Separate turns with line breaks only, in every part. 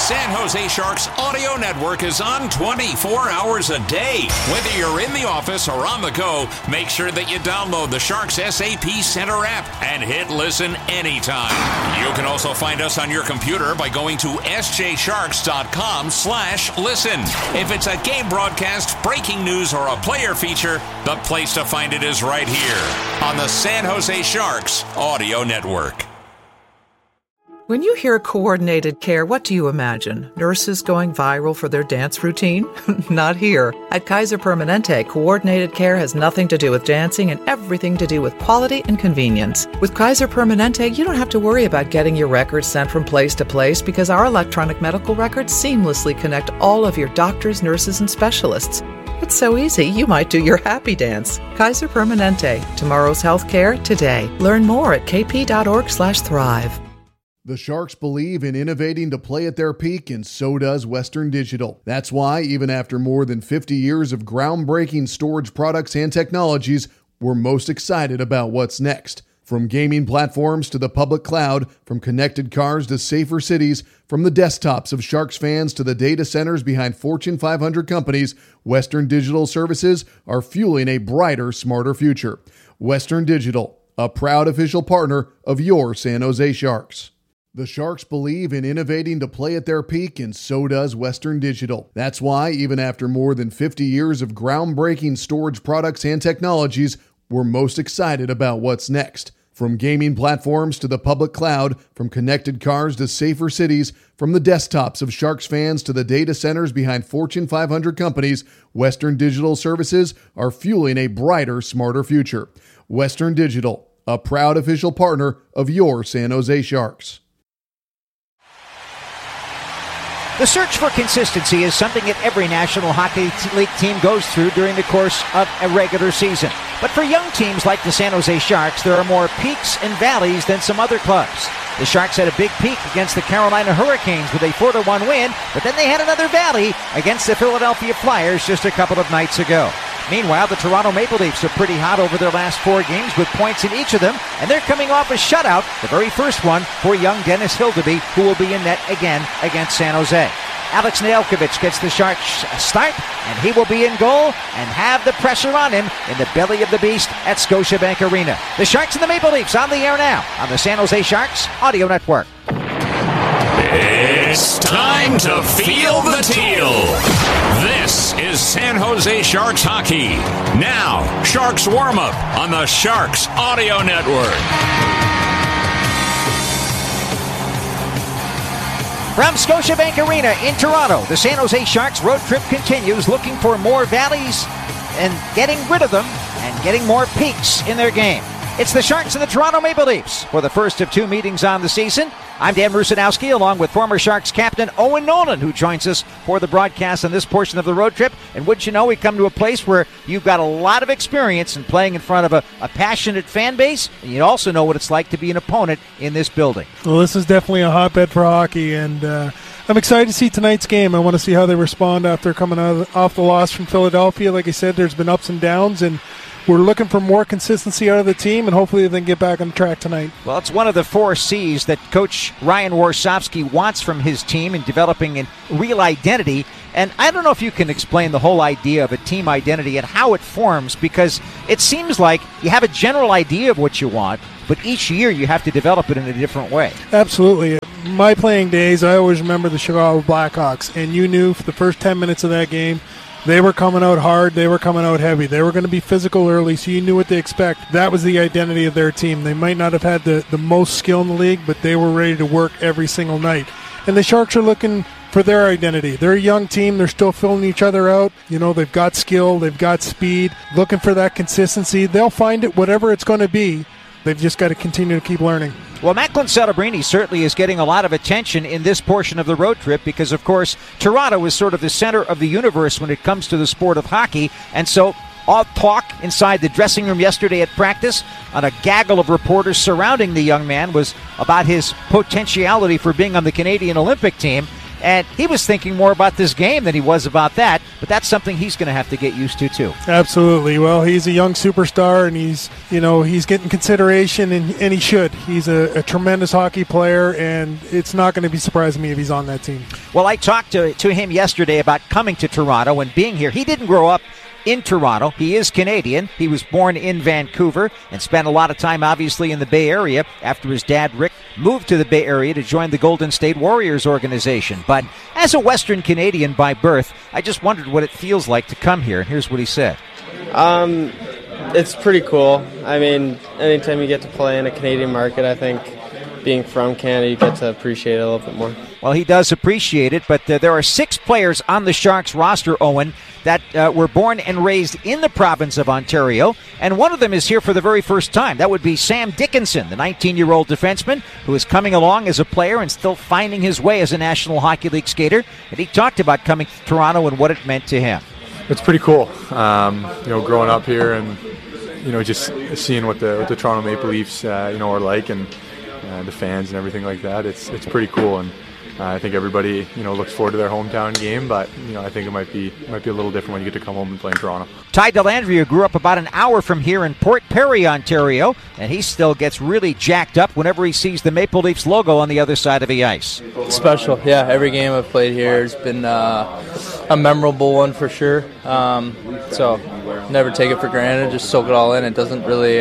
San Jose Sharks audio network is on 24 hours a day. Whether you're in the office or on the go, make sure that you download the Sharks SAP Center app and hit listen anytime. You can also find us on your computer by going to sjsharks.com/listen. If it's a game broadcast, breaking news, or a player feature, the place to find it is right here on the San Jose Sharks audio network.
When you hear coordinated care, what do you imagine? Nurses going viral for their dance routine? Not here. At Kaiser Permanente, coordinated care has nothing to do with dancing and everything to do with quality and convenience. With Kaiser Permanente, you don't have to worry about getting your records sent from place to place because our electronic medical records seamlessly connect all of your doctors, nurses, and specialists. It's so easy, you might do your happy dance. Kaiser Permanente. Tomorrow's healthcare today. Learn more at kp.org/thrive.
The Sharks believe in innovating to play at their peak, and so does Western Digital. That's why, even after more than 50 years of groundbreaking storage products and technologies, we're most excited about what's next. From gaming platforms to the public cloud, from connected cars to safer cities, from the desktops of Sharks fans to the data centers behind Fortune 500 companies, Western Digital services are fueling a brighter, smarter future. Western Digital, a proud official partner of your San Jose Sharks. The Sharks believe in innovating to play at their peak, and so does Western Digital. That's why, even after more than 50 years of groundbreaking storage products and technologies, we're most excited about what's next. From gaming platforms to the public cloud, from connected cars to safer cities, from the desktops of Sharks fans to the data centers behind Fortune 500 companies, Western Digital services are fueling a brighter, smarter future. Western Digital, a proud official partner of your San Jose Sharks.
The search for consistency is something that every National Hockey League team goes through during the course of a regular season. But for young teams like the San Jose Sharks, there are more peaks and valleys than some other clubs. The Sharks had a big peak against the Carolina Hurricanes with a 4-1 win, but then they had another valley against the Philadelphia Flyers just a couple of nights ago. Meanwhile, the Toronto Maple Leafs are pretty hot over their last 4 games with points in each of them, and they're coming off a shutout, the very first one for young Dennis Hildeby, who will be in net again against San Jose. Alex Nedeljkovic gets the Sharks a start, and he will be in goal and have the pressure on him in the belly of the beast at Scotiabank Arena. The Sharks and the Maple Leafs on the air now on the San Jose Sharks Audio Network.
It's time to feel the teal. This is San Jose Sharks hockey. Now, Sharks warm-up on the Sharks Audio Network.
From Scotiabank Arena in Toronto, the San Jose Sharks road trip continues, looking for more valleys and getting rid of them and getting more peaks in their game. It's the Sharks and the Toronto Maple Leafs for the first of 2 meetings on the season. I'm Dan Rusanowski, along with former Sharks captain Owen Nolan, who joins us for the broadcast on this portion of the road trip. And wouldn't you know, we come to a place where you've got a lot of experience in playing in front of a passionate fan base, and you also know what it's like to be an opponent in this building.
Well, this is definitely a hotbed for hockey, and I'm excited to see tonight's game. I want to see how they respond after coming off the loss from Philadelphia. Like I said, there's been ups and downs, and we're looking for more consistency out of the team, and hopefully they can get back on track tonight.
Well, it's one of the 4 C's that Coach Ryan Warsofsky wants from his team in developing a real identity. And I don't know if you can explain the whole idea of a team identity and how it forms, because it seems like you have a general idea of what you want, but each year you have to develop it in a different way.
Absolutely. My playing days, I always remember the Chicago Blackhawks, and you knew for the first 10 minutes of that game, they were coming out hard. They were coming out heavy. They were going to be physical early, so you knew what to expect. That was the identity of their team. They might not have had the most skill in the league, but they were ready to work every single night. And the Sharks are looking for their identity. They're a young team. They're still filling each other out. You know, they've got skill. They've got speed. Looking for that consistency. They'll find it, whatever it's going to be. They've just got to continue to keep learning.
Well, Macklin Celebrini certainly is getting a lot of attention in this portion of the road trip because, of course, Toronto is sort of the center of the universe when it comes to the sport of hockey. And so all talk inside the dressing room yesterday at practice on a gaggle of reporters surrounding the young man was about his potentiality for being on the Canadian Olympic team. And he was thinking more about this game than he was about that, but that's something he's going to have to get used to too.
Absolutely. Well, he's a young superstar, and he's getting consideration, and he should. He's a tremendous hockey player, and it's not going to be surprising me if he's on that team.
Well, I talked to him yesterday about coming to Toronto and being here. He didn't grow up in Toronto. He is Canadian. He was born in Vancouver and spent a lot of time, obviously, in the Bay Area after his dad, Rick, moved to the Bay Area to join the Golden State Warriors organization. But as a Western Canadian by birth, I just wondered what it feels like to come here. And here's what he said.
It's pretty cool. I mean, anytime you get to play in a Canadian market, I think being from Canada, you get to appreciate it a little bit more.
Well, he does appreciate it, but there are 6 players on the Sharks roster, Owen, that were born and raised in the province of Ontario, and one of them is here for the very first time. That would be Sam Dickinson, the 19-year-old defenseman who is coming along as a player and still finding his way as a National Hockey League skater, and he talked about coming to Toronto and what it meant to him.
It's pretty cool, growing up here and, just seeing what the Toronto Maple Leafs, are like, and the fans and everything like that. It's pretty cool, and I think everybody, looks forward to their hometown game, but, I think it might be a little different when you get to come home and play in Toronto.
Ty Dellandrea grew up about an hour from here in Port Perry, Ontario, and he still gets really jacked up whenever he sees the Maple Leafs logo on the other side of the ice.
Special, yeah. Every game I've played here has been a memorable one for sure. So never take it for granted, just soak it all in. It doesn't really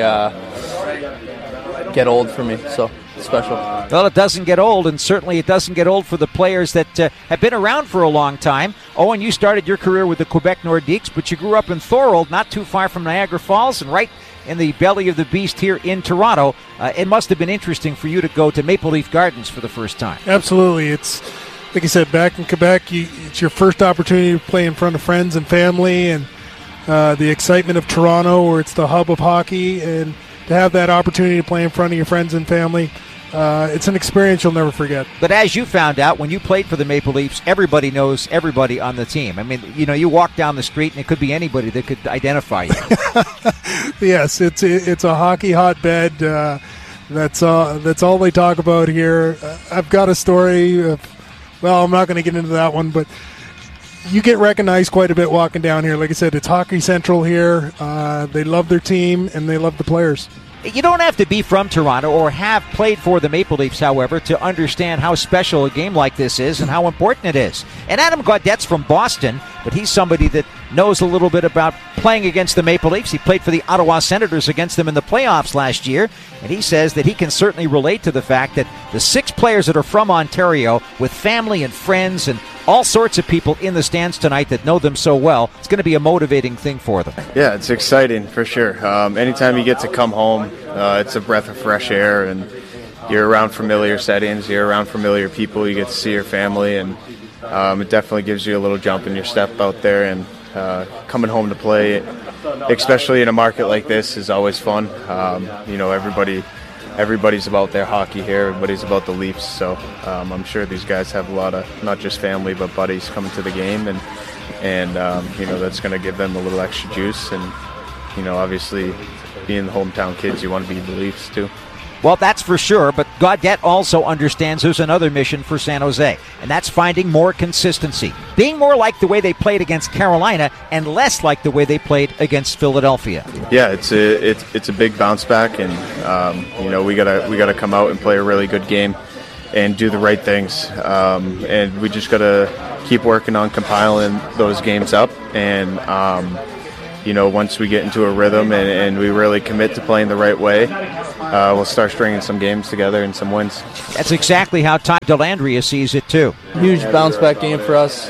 get old for me, so special.
Well, it doesn't get old, and certainly it doesn't get old for the players that have been around for a long time. Owen, you started your career with the Quebec Nordiques, but you grew up in Thorold, not too far from Niagara Falls, and right in the belly of the beast here in Toronto. It must have been interesting for you to go to Maple Leaf Gardens for the first time.
Absolutely. It's, like I said, back in Quebec, it's your first opportunity to play in front of friends and family, and the excitement of Toronto, where it's the hub of hockey, and to have that opportunity to play in front of your friends and family, it's an experience you'll never forget.
But as you found out, when you played for the Maple Leafs, everybody knows everybody on the team. I mean, you walk down the street and it could be anybody that could identify you.
Yes, it's a hockey hotbed. That's all they talk about here. I've got a story of, well, I'm not going to get into that one, but you get recognized quite a bit walking down here. Like I said, it's Hockey Central here. They love their team, and they love the players.
You don't have to be from Toronto or have played for the Maple Leafs, however, to understand how special a game like this is and how important it is. And Adam Gaudette's from Boston, but he's somebody that knows a little bit about playing against the Maple Leafs. He played for the Ottawa Senators against them in the playoffs last year, and he says that he can certainly relate to the fact that the 6 players that are from Ontario, with family and friends and all sorts of people in the stands tonight that know them so well, it's going to be a motivating thing for them.
Yeah, it's exciting for sure. Anytime you get to come home, it's a breath of fresh air, and you're around familiar settings, you're around familiar people, you get to see your family, and it definitely gives you a little jump in your step out there, and coming home to play, especially in a market like this, is always fun. Everybody's about their hockey here. Everybody's about the Leafs. So I'm sure these guys have a lot of not just family but buddies coming to the game, and that's going to give them a little extra juice. And obviously, being the hometown kids, you want to be the Leafs too.
Well, that's for sure, but Gaudette also understands there's another mission for San Jose, and that's finding more consistency. Being more like the way they played against Carolina and less like the way they played against Philadelphia.
Yeah, it's a big bounce back, and we gotta come out and play a really good game and do the right things. And we just gotta keep working on compiling those games up, and once we get into a rhythm and we really commit to playing the right way, we'll start stringing some games together and some wins.
That's exactly how Ty Dellandrea sees it, too.
Huge bounce-back game for us.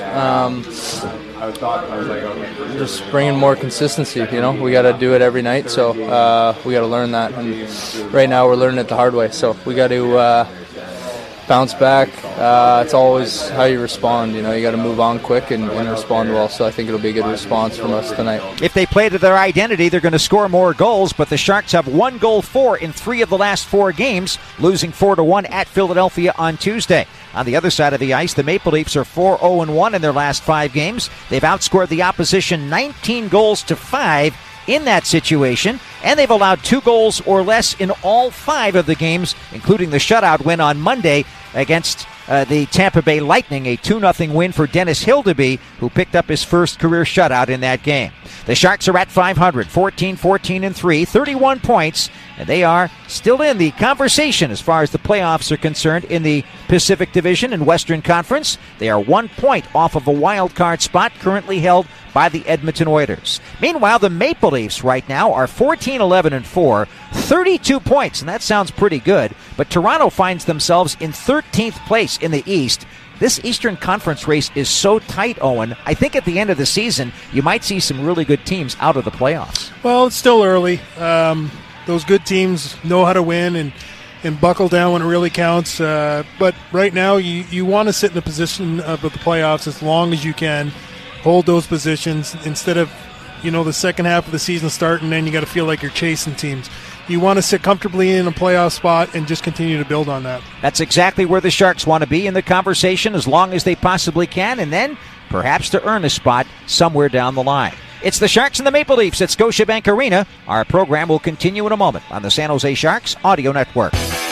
Just bringing more consistency, We got to do it every night, so we got to learn that. And right now we're learning it the hard way, so we got to bounce back. It's always how you respond. You got to move on quick and respond well. So I think it'll be a good response from us tonight.
If they play to their identity, they're going to score more goals. But the Sharks have 1 goal for in 3 of the last 4 games, losing 4-1 at Philadelphia on Tuesday. On the other side of the ice, the Maple Leafs are 4-0-1 in their last 5 games. They've outscored the opposition 19 goals to 5 in that situation, and they've allowed 2 goals or less in all 5 of the games, including the shutout win on Monday against the Tampa Bay Lightning, a 2-0 win for Dennis Hildeby, who picked up his first career shutout in that game. The Sharks are at 500, 14-14-3, 31 points, and they are still in the conversation as far as the playoffs are concerned in the Pacific Division and Western Conference. They are 1 point off of a wild card spot currently held by the Edmonton Oilers. Meanwhile, the Maple Leafs right now are 14-11-4, 32 points, and that sounds pretty good, but Toronto finds themselves in 13th place in the East. This Eastern Conference race is so tight, Owen. I think at the end of the season, you might see some really good teams out of the playoffs.
Well, it's still early. Those good teams know how to win and buckle down when it really counts. But right now, you want to sit in the position of the playoffs as long as you can. Hold those positions instead of, the second half of the season start and then you got to feel like you're chasing teams. You want to sit comfortably in a playoff spot and just continue to build on that.
That's exactly where the Sharks want to be in the conversation as long as they possibly can, and then perhaps to earn a spot somewhere down the line. It's the Sharks and the Maple Leafs at Scotiabank Arena. Our program will continue in a moment on the San Jose Sharks Audio Network.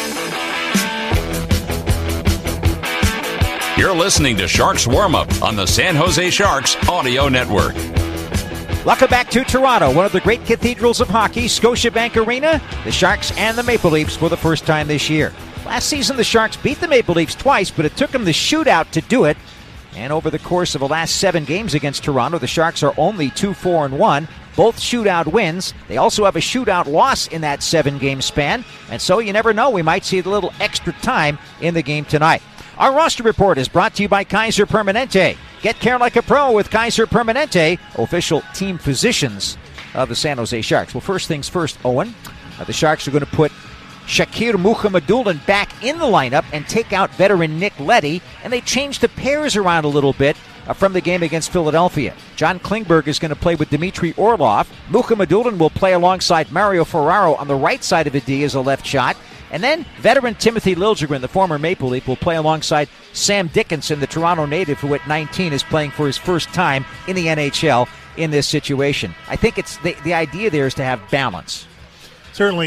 You're listening to Sharks Warm-Up on the San Jose Sharks Audio Network.
Welcome back to Toronto, one of the great cathedrals of hockey, Scotiabank Arena. The Sharks and the Maple Leafs for the first time this year. Last season, the Sharks beat the Maple Leafs twice, but it took them the shootout to do it. And over the course of the last 7 games against Toronto, the Sharks are only 2-4-1, both shootout wins. They also have a shootout loss in that 7-game span. And so you never know, we might see a little extra time in the game tonight. Our roster report is brought to you by Kaiser Permanente. Get care like a pro with Kaiser Permanente, official team physicians of the San Jose Sharks. Well, first things first, Owen. The Sharks are going to put Shakir Mukhamadullin back in the lineup and take out veteran Nick Leddy, and they changed the pairs around a little bit from the game against Philadelphia. John Klingberg is going to play with Dmitry Orlov. Mukhamadullin will play alongside Mario Ferraro on the right side of the D as a left shot. And then veteran Timothy Liljegren, the former Maple Leaf, will play alongside Sam Dickinson, the Toronto native, who at 19 is playing for his first time in the NHL in this situation. I think it's the idea there is to have balance.
Certainly,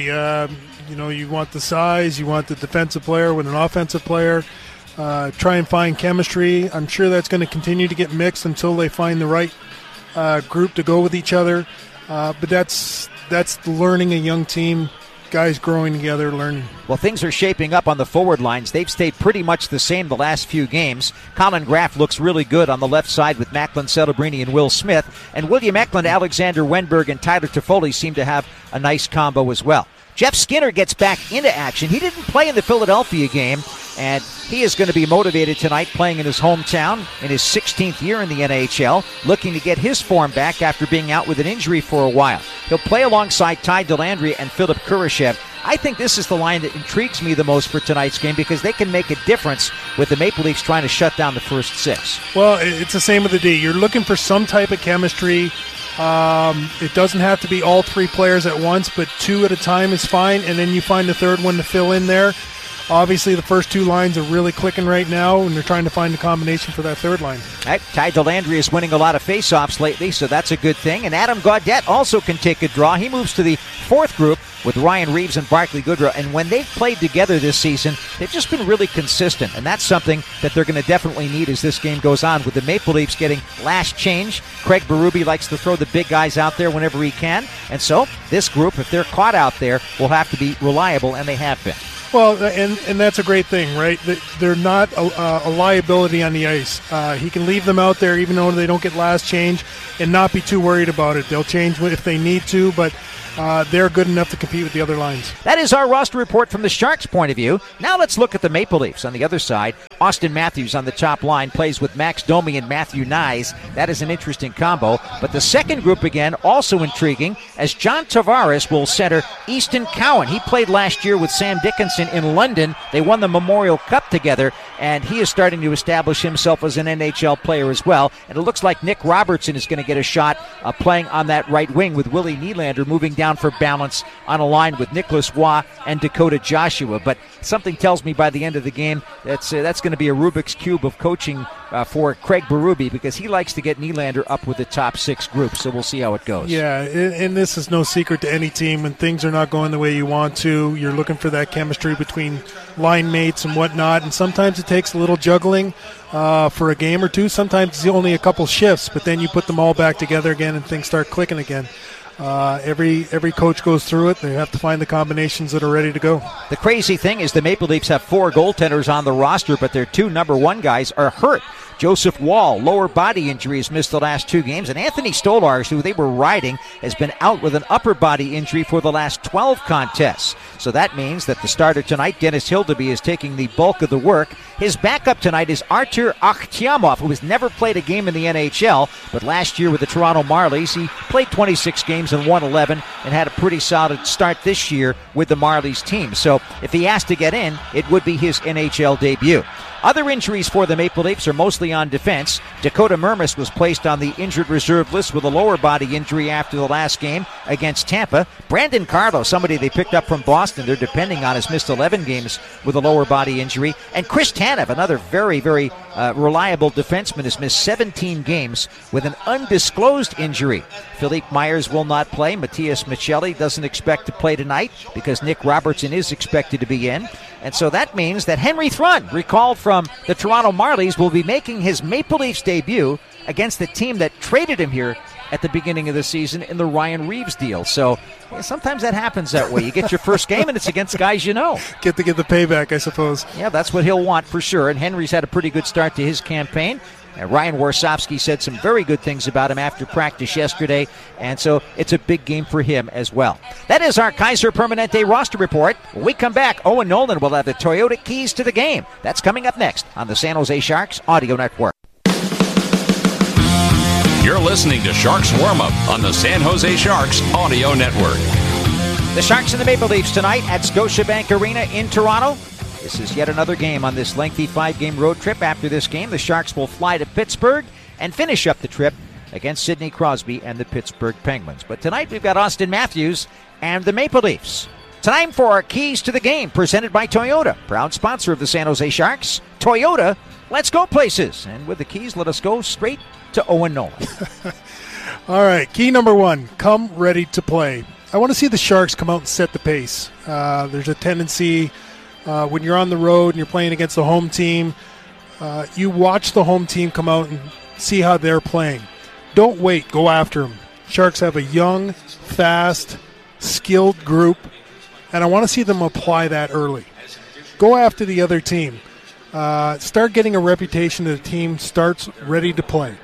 you want the size, you want the defensive player with an offensive player. Try and find chemistry. I'm sure that's going to continue to get mixed until they find the right group to go with each other. But that's learning a young team. Guys growing together, learning.
Well, things are shaping up on the forward lines. They've stayed pretty much the same the last few games. Colin Graff looks really good on the left side with Macklin Celebrini and Will Smith. And William Eklund, Alexander Wenberg, and Tyler Toffoli seem to have a nice combo as well. Jeff Skinner gets back into action. He didn't play in the Philadelphia game, and he is going to be motivated tonight playing in his hometown in his 16th year in the NHL, looking to get his form back after being out with an injury for a while. He'll play alongside Ty Dellandrea and Philip Kurashev. I think this is the line that intrigues me the most for tonight's game because they can make a difference with the Maple Leafs trying to shut down the first 6.
Well, it's the same with the D. You're looking for some type of chemistry. It doesn't have to be all 3 players at once, but 2 at a time is fine, and then you find the third one to fill in there. Obviously, the first 2 lines are really clicking right now, and they're trying to find a combination for that third line.
Right. Ty Dellandrea is winning a lot of faceoffs lately, so that's a good thing. And Adam Gaudette also can take a draw. He moves to the 4th group with Ryan Reeves and Barclay Goodrow. And when they've played together this season, they've just been really consistent. And that's something that they're going to definitely need as this game goes on. With the Maple Leafs getting last change, Craig Berube likes to throw the big guys out there whenever he can. And so this group, if they're caught out there, will have to be reliable, and they have been.
Well, and that's a great thing, right? They're not a liability on the ice. He can leave them out there even though they don't get last change and not be too worried about it. They'll change if they need to, but they're good enough to compete with the other lines.
That is our roster report from the Sharks' point of view. Now let's look at the Maple Leafs. On the other side, Austin Matthews on the top line plays with Max Domi and Matthew Nyes. That is an interesting combo. But the second group, again, also intriguing, as John Tavares will center Easton Cowan. He played last year with Sam Dickinson in London. They won the Memorial Cup together, and he is starting to establish himself as an NHL player as well. And it looks like Nick Robertson is going to get a shot playing on that right wing with Willie Nylander moving down for balance on a line with Nicholas Waugh and Dakota Joshua. But something tells me by the end of the game that's going to be a Rubik's Cube of coaching for Craig Berube, because he likes to get Nylander up with the top 6 groups. So we'll see how it goes.
Yeah, and this is no secret to any team. When things are not going the way you want to, you're looking for that chemistry between line mates and whatnot, and sometimes it takes a little juggling for a game or two. Sometimes it's only a couple shifts, but then you put them all back together again and things start clicking again. Every coach goes through it. They have to find the combinations that are ready to go.
The crazy thing is the Maple Leafs have 4 goaltenders on the roster, but their 2 number 1 guys are hurt. Joseph Wall, lower body injury, has missed the last 2 games. And Anthony Stolarz, who they were riding, has been out with an upper body injury for the last 12 contests. So that means that the starter tonight, Dennis Hildeby, is taking the bulk of the work. His backup tonight is Artur Akhtiamov, who has never played a game in the NHL, but last year with the Toronto Marlies, he played 26 games and won 11 and had a pretty solid start this year with the Marlies team. So if he has to get in, it would be his NHL debut. Other injuries for the Maple Leafs are mostly on defense. Dakota Mermis was placed on the injured reserve list with a lower body injury after the last game against Tampa. Brandon Carlo, somebody they picked up from Boston, they're depending on, has missed 11 games with a lower body injury. And Chris Tanev, another very, very reliable defenseman, has missed 17 games with an undisclosed injury. Philippe Myers will not play. Matthias Michelli doesn't expect to play tonight because Nick Robertson is expected to be in. And so that means that Henry Thrun, recalled from the Toronto Marlies, will be making his Maple Leafs debut against the team that traded him here at the beginning of the season in the Ryan Reeves deal. So sometimes that happens that way. You get your first game and it's against guys you know.
Get the payback, I suppose.
Yeah, that's what he'll want for sure. And Henry's had a pretty good start to his campaign. Ryan Warsofsky said some very good things about him after practice yesterday, and so it's a big game for him as well. That is our Kaiser Permanente roster report. When we come back, Owen Nolan will have the Toyota keys to the game. That's coming up next on the San Jose Sharks Audio Network.
You're listening to Sharks Warm-Up on the San Jose Sharks Audio Network.
The Sharks and the Maple Leafs tonight at Scotiabank Arena in Toronto. This is yet another game on this lengthy 5-game road trip. After this game, the Sharks will fly to Pittsburgh and finish up the trip against Sidney Crosby and the Pittsburgh Penguins. But tonight we've got Austin Matthews and the Maple Leafs. Time for our keys to the game, presented by Toyota, proud sponsor of the San Jose Sharks. Toyota, let's go places. And with the keys, let us go straight to Owen Nolan.
All right, key number 1, come ready to play. I want to see the Sharks come out and set the pace. There's a tendency when you're on the road and you're playing against the home team, you watch the home team come out and see how they're playing. Don't wait. Go after them. Sharks have a young, fast, skilled group, and I want to see them apply that early. Go after the other team. Start getting a reputation that the team starts ready to play.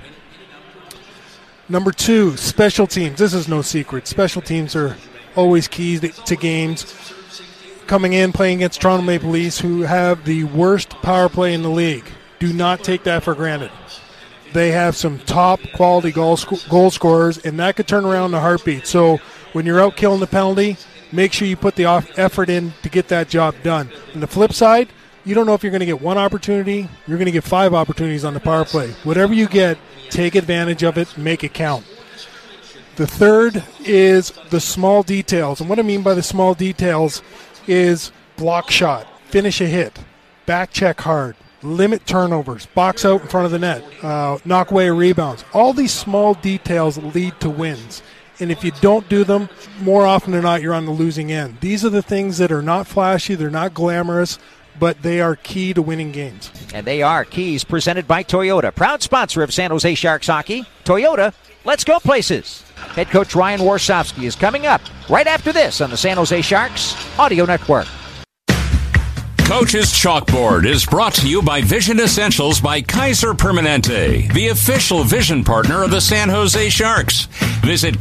Number 2, special teams. This is no secret. Special teams are always keys to games. Coming in, playing against Toronto Maple Leafs, who have the worst power play in the league. Do not take that for granted. They have some top quality goal scorers, and that could turn around in a heartbeat. So when you're out killing the penalty, make sure you put the effort in to get that job done. On the flip side, you don't know if you're going to get 1 opportunity. You're going to get 5 opportunities on the power play. Whatever you get, take advantage of it, make it count. The third is the small details. And what I mean by the small details is block shot, finish a hit, back check hard, limit turnovers, box out in front of the net, knock away rebounds. All these small details lead to wins. And if you don't do them, more often than not, you're on the losing end. These are the things that are not flashy, they're not glamorous, but they are key to winning games.
And they are keys presented by Toyota, proud sponsor of San Jose Sharks hockey. Toyota, let's go places. Head coach Ryan Warsofsky is coming up right after this on the San Jose Sharks Audio Network.
Coach's Chalkboard is brought to you by Vision Essentials by Kaiser Permanente, the official vision partner of the San Jose Sharks. Visit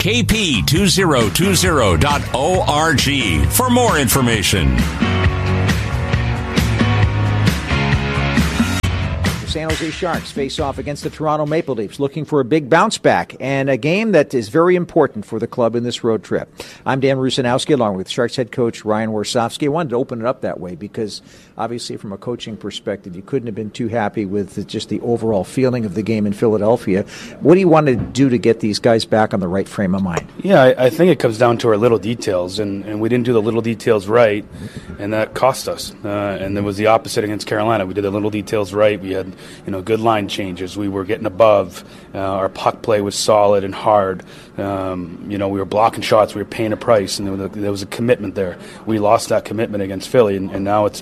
kp2020.org for more information.
San Jose Sharks face off against the Toronto Maple Leafs, looking for a big bounce back and a game that is very important for the club in this road trip. I'm Dan Rusanowski, along with Sharks head coach Ryan Warsofsky. I wanted to open it up that way because obviously from a coaching perspective, you couldn't have been too happy with just the overall feeling of the game in Philadelphia. What do you want to do to get these guys back on the right frame of mind?
Yeah, I think it comes down to our little details, and we didn't do the little details right, and that cost us. And it was the opposite against Carolina. We did the little details right. We had good line changes. We were getting above. Our puck play was solid and hard. We were blocking shots. We were paying a price, and there was a commitment there. We lost that commitment against Philly, and now it's tonight.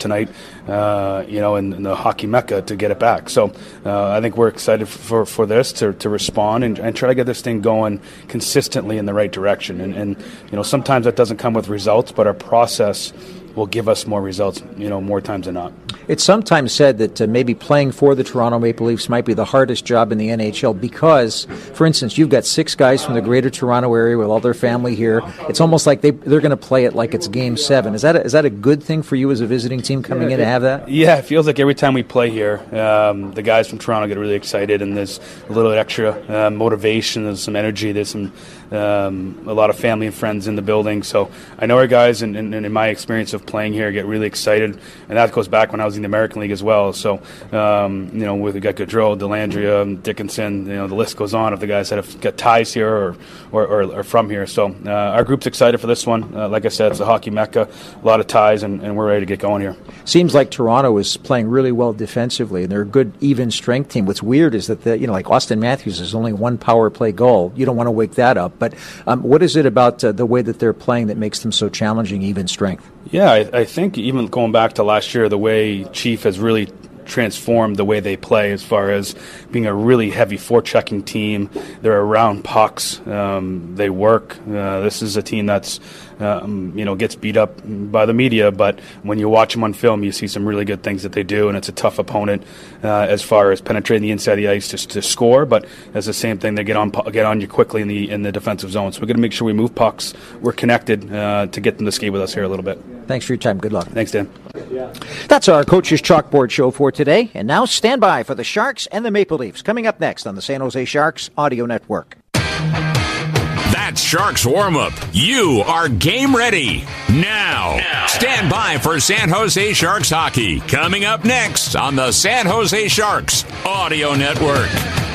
in the hockey mecca to get it back. So I think we're excited for this to respond and try to get this thing going consistently in the right direction. And sometimes that doesn't come with results, but our process will give us more results, more times than not.
It's sometimes said that maybe playing for the Toronto Maple Leafs might be the hardest job in the NHL because, for instance, you've got 6 guys from the greater Toronto area with all their family here. It's almost like they're going to play it like it's Game 7. Is that a good thing for you as a visiting team coming in to have that?
Yeah, it feels like every time we play here, the guys from Toronto get really excited, and there's a little extra motivation, there's some energy, there's some a lot of family and friends in the building. So I know our guys, and in my experience of playing here, get really excited, and that goes back when I was in the American League as well. So we got Gaudreau, Dellandrea, Dickinson, the list goes on of the guys that have got ties here or from here. So our group's excited for this one. Like I said, it's a hockey mecca, a lot of ties, and we're ready to get going here.
Seems like Toronto is playing really well defensively, and they're a good even strength team. What's weird is that like Austin Matthews is only 1 power play goal. You don't want to wake that up. But what is it about the way that they're playing that makes them so challenging, even strength?
Yeah, I think even going back to last year, the way Chief has really transformed the way they play as far as being a really heavy forechecking team. They're around pucks. They work. This is a team that's gets beat up by the media, but when you watch them on film, you see some really good things that they do, and it's a tough opponent as far as penetrating the inside of the ice to score. But it's the same thing; they get on you quickly in the defensive zone. So we're going to make sure we move pucks. We're connected to get them to skate with us here a little bit.
Thanks for your time. Good luck.
Thanks, Dan.
That's our Coach's Chalkboard show for today. And now stand by for the Sharks and the Maple Leafs. Coming up next on the San Jose Sharks Audio Network.
That's Sharks warm-up. You are game ready. Now, stand by for San Jose Sharks hockey. Coming up next on the San Jose Sharks Audio Network.